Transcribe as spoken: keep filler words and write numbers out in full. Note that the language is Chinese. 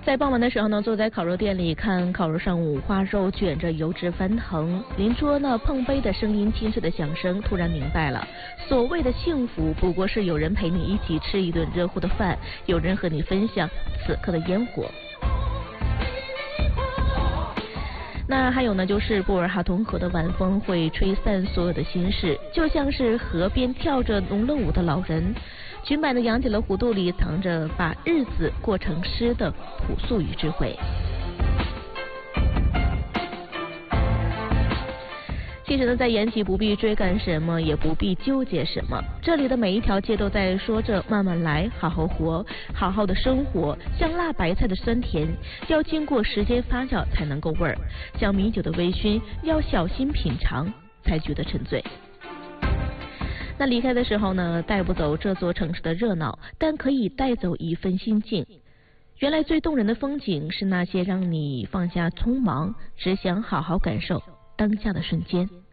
在傍晚的时候呢，坐在烤肉店里看烤肉上五花肉卷着油脂翻腾，邻桌呢碰杯的声音、清脆的响声，突然明白了，所谓的幸福不过是有人陪你一起吃一顿热乎的饭，有人和你分享此刻的烟火。那还有呢，就是布尔哈通河的晚风会吹散所有的心事，就像是河边跳着农乐舞的老人，裙摆的扬起了弧度里藏着把日子过成诗的朴素与智慧。其实呢，在延吉不必追赶什么，也不必纠结什么。这里的每一条街都在说着慢慢来，好好活，好好的生活。像辣白菜的酸甜，要经过时间发酵才能够味儿；像米酒的微醺，要小心品尝才觉得沉醉。那离开的时候呢，带不走这座城市的热闹，但可以带走一份心境。原来最动人的风景是那些让你放下匆忙，只想好好感受当下的瞬间。